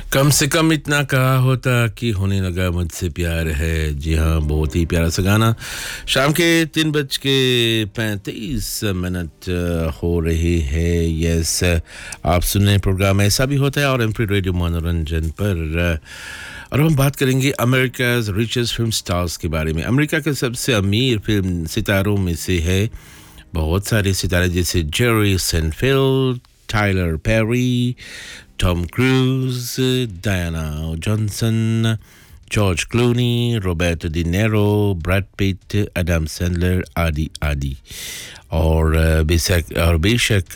कम से कम इतना कहा होता कि होने लगा मुझसे प्यार है। जी हाँ, बहुत ही प्यारा सा गाना। शाम के 3:35 हो रही है। यस, आप सुन रहे हैं प्रोग्राम ऐसा भी होता है और एमपी रेडियो मनोरंजन पर। और हम बात करेंगे अमेरिका's richest फिल्म स्टार्स के बारे में। अमेरिका के सबसे अमीर फिल्म सितारों में से है। बहुत सारे सितारे जैसे Jerry सेनफील्ड, Tyler peri, Tom cruise, Diana Johnson, George Clooney, Roberto De Niro, Brad Pitt, Adam Sandler आदि आदि। और बेशक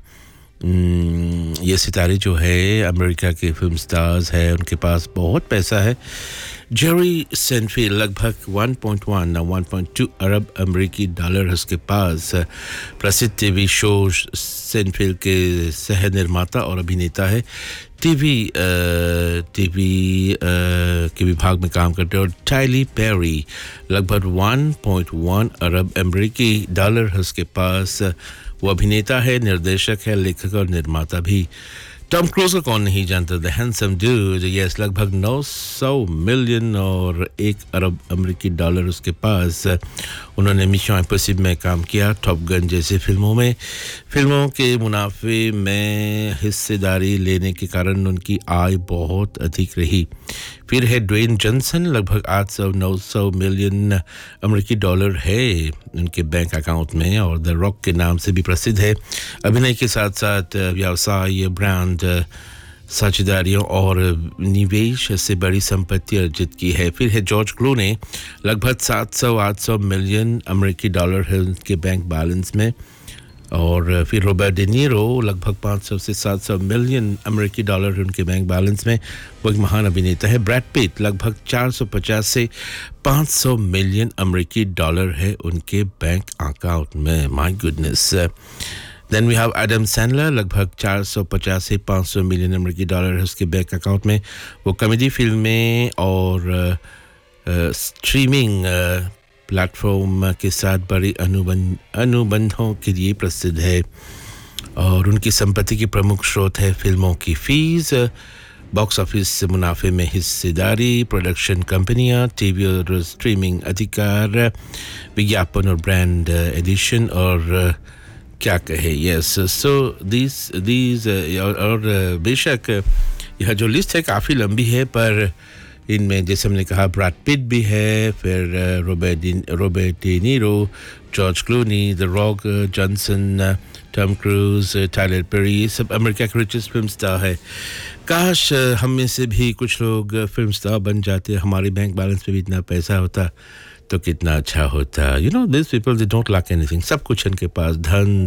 ये सितारे जो है अमेरिका के फिल्म स्टार्स हैं, उनके पास बहुत पैसा है। जेरी सेनफील्ड लगभग 1.2 अरब अमेरिकी डॉलर है उसके पास। प्रसिद्ध टीवी शो सेनफील्ड के सह निर्माता और अभिनेता है। टीवी के विभाग में काम करते हैं। और टाइली पेरी लगभग 1.1 अरब अमेरिकी डॉलर है उसके पास। वो अभिनेता है, निर्देशक है, लेखक और निर्माता भी। टॉम क्रूज को कौन नहीं जानता, द हैंडसम डूड। यस, लगभग 900 मिलियन और 1 अरब अमेरिकी डॉलर उसके पास। उन्होंने मिशन इम्पॉसिबल में काम किया, टॉप गन जैसे फिल्मों में। फिल्मों के मुनाफे में हिस्सेदारी लेने के कारण उनकी आय बहुत अधिक रही। फिर है ड्वेन जॉनसन, लगभग 800-900 मिलियन अमेरिकी डॉलर है उनके बैंक अकाउंट में और द रॉक के नाम से भी प्रसिद्ध है। अभिनय के साथ साथ व्यवसाय, ब्रांड, साझेदारियों और निवेश से बड़ी संपत्ति अर्जित की है। फिर है जॉर्ज क्लूनी, लगभग 700-800 मिलियन अमेरिकी डॉलर है उनके बैंक बैलेंस में। और फिर रॉबर्ट डी नीरो, लगभग 500 से 700 मिलियन अमेरिकी डॉलर है उनके बैंक बैलेंस में। वो एक महान अभिनेता है। ब्रैड पिट, लगभग 450 से 500 मिलियन अमेरिकी डॉलर है उनके बैंक अकाउंट में। My goodness. Then we have Adam Sandler, लगभग 450 से 500 मिलियन अमेरिकी डॉलर है उसके बैंक अकाउंट में। वो कॉमेडी फिल्में और स्ट्रीमिंग प्लेटफॉर्म के साथ बड़ी अनुबंधों के लिए प्रसिद्ध है। और उनकी संपत्ति की प्रमुख स्रोत है फिल्मों की फीस, बॉक्स ऑफिस मुनाफे में हिस्सेदारी, प्रोडक्शन कंपनियां, टीवी और स्ट्रीमिंग अधिकार, विज्ञापन और ब्रांड एडिशन और क्या कहे। यस, सो दीज और बेशक यह जो लिस्ट है काफ़ी लंबी है, पर इनमें जैसे हमने कहा ब्रैड पिट भी है, फिर Robert De Niro, George Clooney, the rock Johnson, Tom cruise, Tyler peri, ये सब अमेरिका के रिचेस्ट फिल्म स्टार है। काश हम में से भी कुछ लोग फिल्म स्टार बन जाते, हमारे बैंक बैलेंस में भी इतना पैसा होता तो कितना अच्छा होता। You know, this people they don't lack anything, सब कुछ इनके पास, धन